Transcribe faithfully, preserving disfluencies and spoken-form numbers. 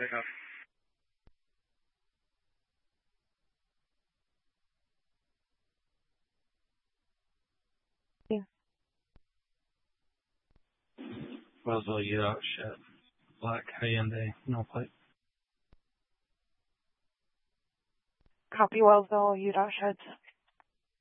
Takeoff. Yeah. Roswell, U dot ship. Black Hyundai, no plate. Copy Wellsville, U dot sheds.